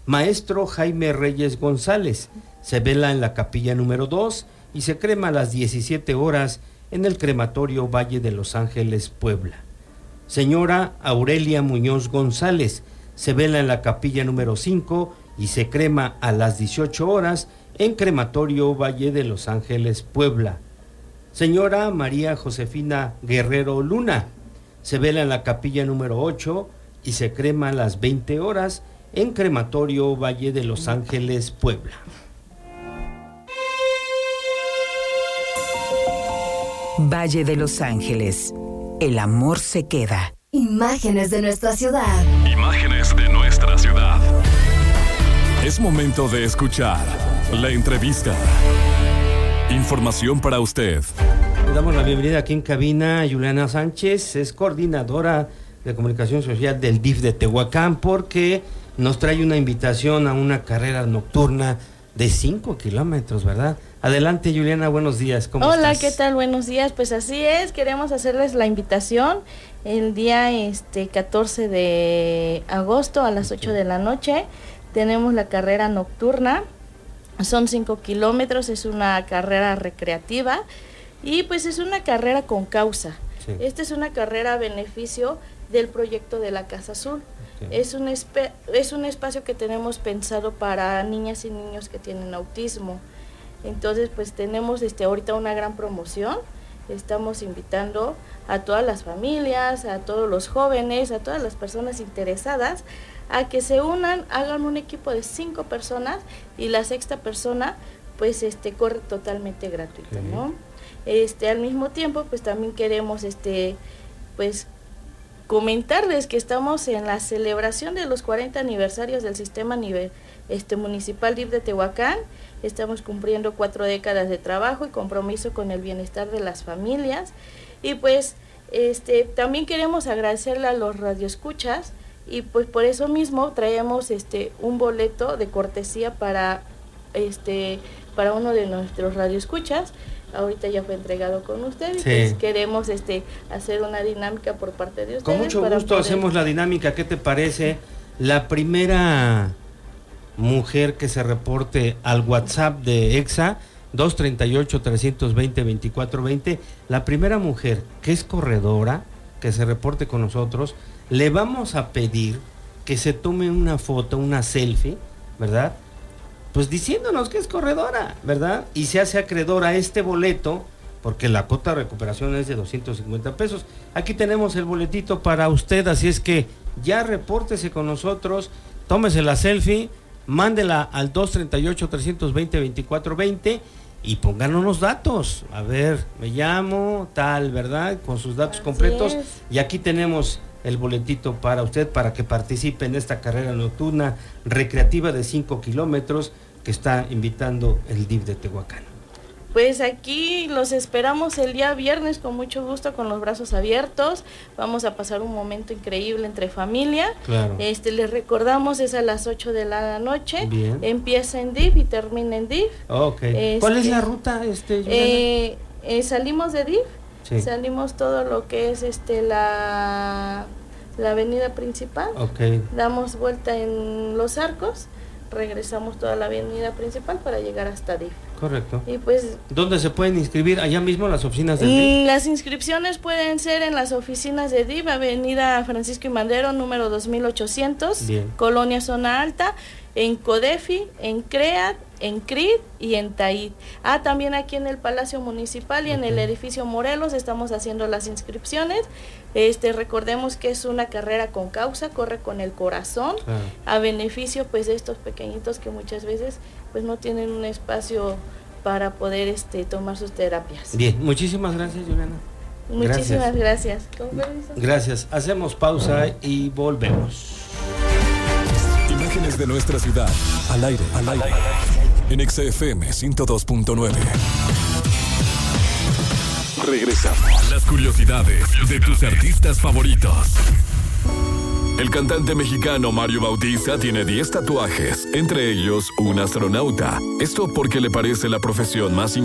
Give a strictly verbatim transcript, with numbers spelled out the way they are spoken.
Maestro Jaime Reyes González, se vela en la capilla número dos y se crema a las diecisiete horas en el crematorio Valle de Los Ángeles, Puebla. Señora Aurelia Muñoz González, se vela en la capilla número cinco y se crema a las dieciocho horas en crematorio Valle de Los Ángeles, Puebla. Señora María Josefina Guerrero Luna, se vela en la capilla número ocho y se crema a las veinte horas en crematorio Valle de Los Ángeles, Puebla. Valle de Los Ángeles, el amor se queda. Imágenes de nuestra ciudad. Imágenes de nuestra ciudad. Es momento de escuchar la entrevista. Información para usted. Le damos la bienvenida aquí en cabina a Juliana Sánchez, es coordinadora de comunicación social del D I F de Tehuacán, porque nos trae una invitación a una carrera nocturna de cinco kilómetros, ¿verdad? Adelante, Juliana, buenos días. ¿Cómo Hola, estás? ¿qué tal? Buenos días. Pues así es, queremos hacerles la invitación el día este catorce de agosto a las ocho de la noche. Tenemos la carrera nocturna, son cinco kilómetros, es una carrera recreativa y pues es una carrera con causa. Sí. Esta es una carrera a beneficio del proyecto de la Casa Azul. Okay. Es un, espe- es un espacio que tenemos pensado para niñas y niños que tienen autismo. Entonces, pues tenemos este ahorita una gran promoción. Estamos invitando a todas las familias, a todos los jóvenes, a todas las personas interesadas a que se unan, hagan un equipo de cinco personas y la sexta persona pues este corre totalmente gratuito, okay. ¿no? Este al mismo tiempo pues también queremos este pues comentarles que estamos en la celebración de los cuarenta aniversarios del sistema nivel este municipal D I F de Tehuacán. Estamos cumpliendo cuatro décadas de trabajo y compromiso con el bienestar de las familias y pues este también queremos agradecerle a los radioescuchas y pues por eso mismo traemos este un boleto de cortesía para este para uno de nuestros radioescuchas. Ahorita ya fue entregado con ustedes, sí. Pues queremos este hacer una dinámica por parte de ustedes. Con mucho gusto poder... hacemos la dinámica. ¿Qué te parece? La primera mujer que se reporte al WhatsApp de EXA dos tres ocho, tres dos cero, dos cuatro dos cero, la primera mujer que es corredora, que se reporte con nosotros, le vamos a pedir que se tome una foto, una selfie, ¿verdad? Pues diciéndonos que es corredora, ¿verdad? Y se hace acreedora a este boleto, porque la cuota de recuperación es de doscientos cincuenta pesos. Aquí tenemos el boletito para usted, así es que ya repórtese con nosotros, tómese la selfie, mándela al dos tres ocho, tres dos cero, dos cuatro dos cero y pónganos los datos. A ver, me llamo, tal, ¿verdad? Con sus datos Así completos. Es. Y aquí tenemos el boletito para usted, para que participe en esta carrera nocturna recreativa de cinco kilómetros que está invitando el D I F de Tehuacán. Pues aquí los esperamos el día viernes con mucho gusto, con los brazos abiertos. Vamos a pasar un momento increíble entre familia. Claro. Este, les recordamos, es a las ocho de la noche. Bien. Empieza en D I F y termina en D I F. Okay. Este, ¿Cuál es la ruta, este, eh, eh, salimos de D I F, sí. Salimos todo lo que es este la, la avenida principal. Okay. Damos vuelta en Los Arcos, regresamos toda la avenida principal para llegar hasta D I F. Correcto. Y pues, ¿dónde se pueden inscribir? ¿Allá mismo en las oficinas del D I F? Las inscripciones pueden ser en las oficinas de D I F, avenida Francisco y Madero, número dos mil ochocientos, bien. Colonia Zona Alta, en CODEFI, en CREAT, en C R I D y en TAID. Ah, también aquí en el Palacio Municipal y okay. en el edificio Morelos estamos haciendo las inscripciones. Este, recordemos que es una carrera con causa, corre con el corazón, claro. a beneficio pues de estos pequeñitos que muchas veces pues no tienen un espacio para poder este tomar sus terapias. Bien, muchísimas gracias, Juliana. Muchísimas gracias. Gracias. Gracias. Hacemos pausa y volvemos. Imágenes de nuestra ciudad, al aire, al aire, en X F M ciento dos punto nueve. Regresamos. Las curiosidades de tus artistas favoritos. El cantante mexicano Mario Bautista tiene diez tatuajes, entre ellos un astronauta. Esto porque le parece la profesión más